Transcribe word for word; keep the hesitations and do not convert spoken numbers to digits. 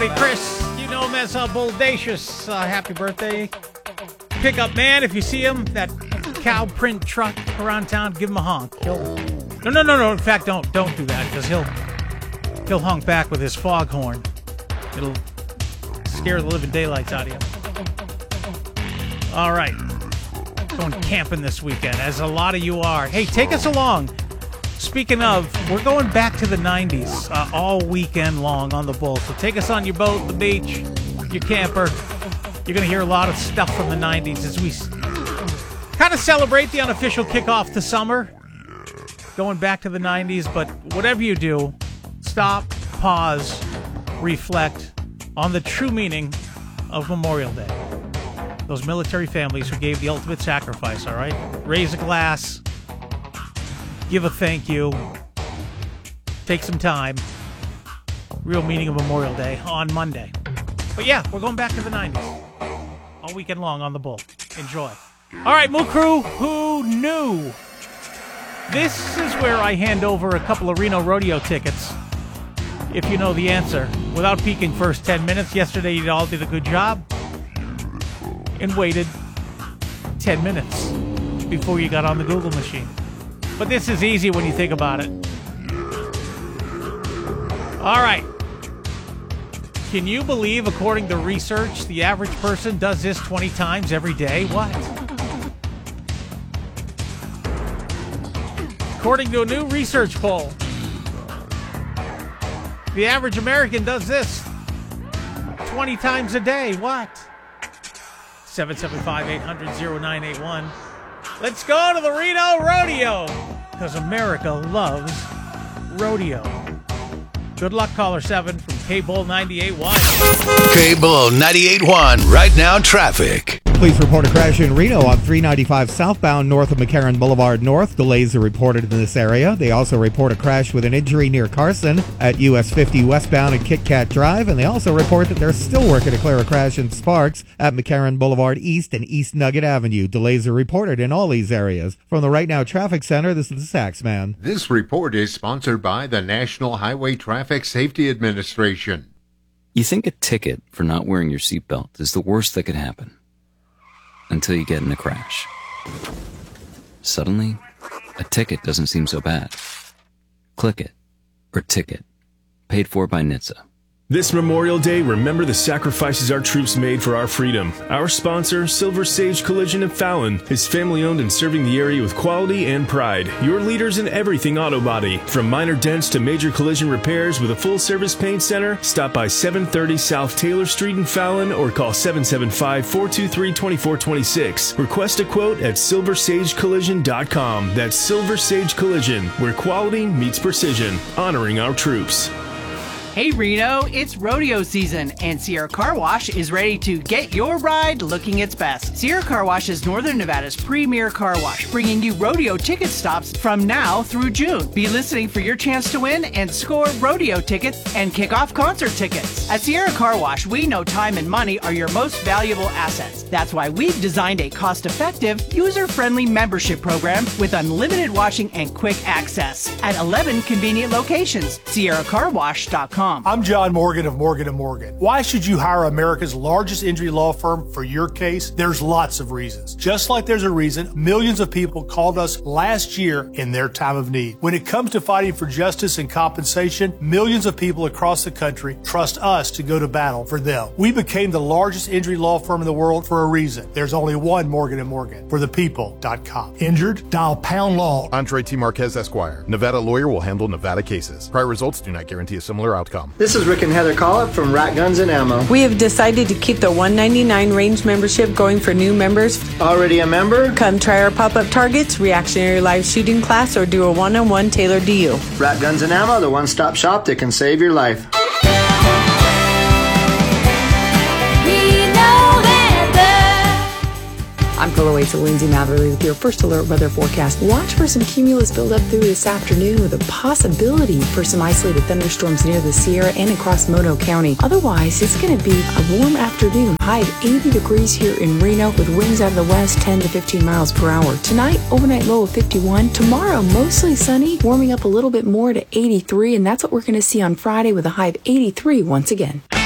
Hey, Chris, you know him as uh, Boldacious. Uh, happy birthday. Pickup man, if you see him, that cow print truck around town, give him a honk. He'll... No, no, no, no. In fact, don't don't do that, because he'll he'll honk back with his foghorn. It'll scare the living daylights out of you. All right. Going camping this weekend, as a lot of you are. Hey, take us along. Speaking of, we're going back to the nineties uh, all weekend long on the Bull. So take us on your boat, the beach, your camper. You're going to hear a lot of stuff from the nineties as we kind of celebrate the unofficial kickoff to summer. Going back to the nineties, but whatever you do, stop, pause, reflect on the true meaning of Memorial Day. Those military families who gave the ultimate sacrifice, all right? Raise a glass. Give a thank you. Take some time. Real meaning of Memorial Day on Monday. But yeah, we're going back to the nineties. All weekend long on the Bull. Enjoy. All right, Moo Crew, who knew? This is where I hand over a couple of Reno rodeo tickets. If you know the answer. Without peeking first ten minutes. Yesterday you all did a good job. And waited ten minutes before you got on the Google machine. But this is easy when you think about it. All right. Can you believe, according to research, the average person does this twenty times every day? What? According to a new research poll, the average American does this twenty times a day. What? seven seven five, eight hundred, oh nine eight one. Let's go to the Reno Rodeo, because America loves rodeo. Good luck, caller seven from K-Bull ninety-eight point one. K-Bull ninety-eight point one, right now traffic. Police report a crash in Reno on three ninety-five southbound north of McCarran Boulevard North. Delays are reported in this area. They also report a crash with an injury near Carson at U S fifty westbound and Kit Kat Drive. And they also report that they're still working to clear a crash in Sparks at McCarran Boulevard East and East Nugget Avenue. Delays are reported in all these areas. From the Right Now Traffic Center, this is the Sax Man. This report is sponsored by the National Highway Traffic Safety Administration. You think a ticket for not wearing your seatbelt is the worst that could happen. Until you get in a crash. Suddenly, a ticket doesn't seem so bad. Click it, or ticket. Paid for by N H T S A. This Memorial Day, remember the sacrifices our troops made for our freedom. Our sponsor, Silver Sage Collision in Fallon, is family-owned and serving the area with quality and pride. Your leaders in everything auto body. From minor dents to major collision repairs with a full-service paint center, stop by seven thirty South Taylor Street in Fallon or call seven seven five, four two three, two four two six. Request a quote at silver sage collision dot com. That's Silver Sage Collision, where quality meets precision, honoring our troops. Hey Reno, it's rodeo season, and Sierra Car Wash is ready to get your ride looking its best. Sierra Car Wash is Northern Nevada's premier car wash, bringing you rodeo ticket stops from now through June. Be listening for your chance to win and score rodeo tickets and kick-off concert tickets. At Sierra Car Wash, we know time and money are your most valuable assets. That's why we've designed a cost-effective, user-friendly membership program with unlimited washing and quick access at eleven convenient locations. Sierra Car Wash dot com. I'm John Morgan of Morgan and Morgan. Why should you hire America's largest injury law firm for your case? There's lots of reasons. Just like there's a reason millions of people called us last year in their time of need. When it comes to fighting for justice and compensation, millions of people across the country trust us to go to battle for them. We became the largest injury law firm in the world for a reason. There's only one Morgan and Morgan, for the people dot com. Injured? Dial pound law. Andre T. Marquez, Esquire. Nevada lawyer will handle Nevada cases. Prior results do not guarantee a similar outcome. This is Rick and Heather Collett from Rat Guns and Ammo. We have decided to keep the one ninety-nine range membership going for new members. Already a member? Come try our pop-up targets, reactionary live shooting class, or do a one-on-one tailored to you. Rat Guns and Ammo, the one-stop shop that can save your life. I'm Color Waits of Lindsay Matherly with your first alert weather forecast. Watch for some cumulus buildup through this afternoon with a possibility for some isolated thunderstorms near the Sierra and across Mono County. Otherwise, it's going to be a warm afternoon. High of eighty degrees here in Reno with winds out of the west ten to fifteen miles per hour. Tonight, overnight low of fifty-one. Tomorrow, mostly sunny, warming up a little bit more to eighty-three. And that's what we're going to see on Friday with a high of eighty-three once again.